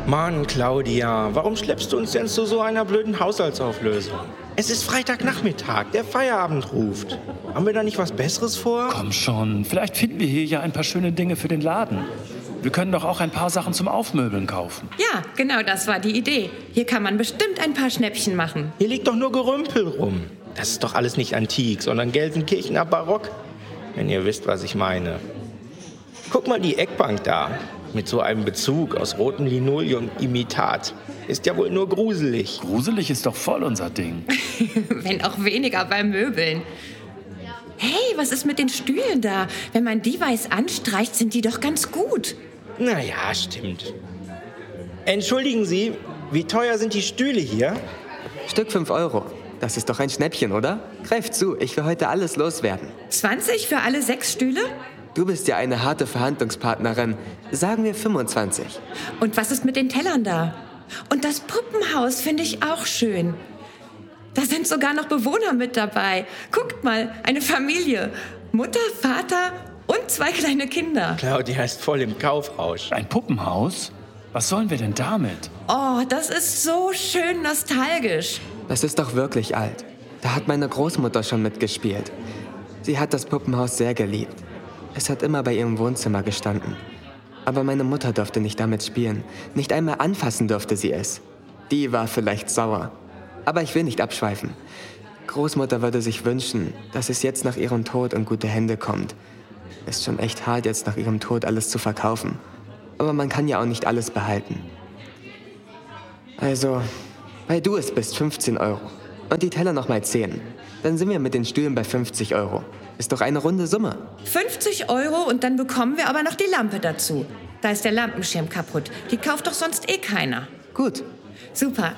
Mann, Claudia, warum schleppst du uns denn zu so einer blöden Haushaltsauflösung? Es ist Freitagnachmittag, der Feierabend ruft. Haben wir da nicht was Besseres vor? Komm schon, vielleicht finden wir hier ja ein paar schöne Dinge für den Laden. Wir können doch auch ein paar Sachen zum Aufmöbeln kaufen. Ja, genau, das war die Idee. Hier kann man bestimmt ein paar Schnäppchen machen. Hier liegt doch nur Gerümpel rum. Das ist doch alles nicht antik, sondern Gelsenkirchener Barock. Wenn ihr wisst, was ich meine. Guck mal die Eckbank da. Mit so einem Bezug aus rotem Linoleum-Imitat. Ist ja wohl nur gruselig. Gruselig ist doch voll unser Ding. Wenn auch weniger beim Möbeln. Hey, was ist mit den Stühlen da? Wenn man die weiß anstreicht, sind die doch ganz gut. Naja, stimmt. Entschuldigen Sie, wie teuer sind die Stühle hier? Stück 5 Euro. Das ist doch ein Schnäppchen, oder? Greif zu, ich will heute alles loswerden. 20 für alle 6 Stühle? Du bist ja eine harte Verhandlungspartnerin. Sagen wir 25. Und was ist mit den Tellern da? Und das Puppenhaus finde ich auch schön. Da sind sogar noch Bewohner mit dabei. Guckt mal, eine Familie. Mutter, Vater und 2 kleine Kinder. Claudia ist voll im Kaufrausch. Ein Puppenhaus? Was sollen wir denn damit? Oh, das ist so schön nostalgisch. Das ist doch wirklich alt. Da hat meine Großmutter schon mitgespielt. Sie hat das Puppenhaus sehr geliebt. Es hat immer bei ihrem Wohnzimmer gestanden. Aber meine Mutter durfte nicht damit spielen. Nicht einmal anfassen durfte sie es. Die war vielleicht sauer. Aber ich will nicht abschweifen. Großmutter würde sich wünschen, dass es jetzt nach ihrem Tod in gute Hände kommt. Ist schon echt hart, jetzt nach ihrem Tod alles zu verkaufen. Aber man kann ja auch nicht alles behalten. Also, weil du es bist, 15 Euro. Und die Teller nochmal 10. Dann sind wir mit den Stühlen bei 50 Euro. Ist doch eine runde Summe. 50 Euro und dann bekommen wir aber noch die Lampe dazu. Da ist der Lampenschirm kaputt. Die kauft doch sonst eh keiner. Gut. Super.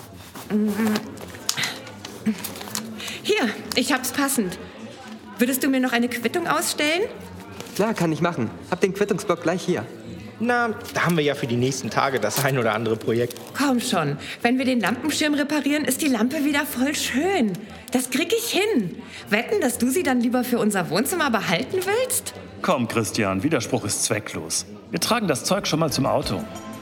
Hier, ich hab's passend. Würdest du mir noch eine Quittung ausstellen? Klar, kann ich machen. Hab den Quittungsblock gleich hier. Na, da haben wir ja für die nächsten Tage das ein oder andere Projekt. Komm schon, wenn wir den Lampenschirm reparieren, ist die Lampe wieder voll schön. Das krieg ich hin. Wetten, dass du sie dann lieber für unser Wohnzimmer behalten willst? Komm, Christian, Widerspruch ist zwecklos. Wir tragen das Zeug schon mal zum Auto.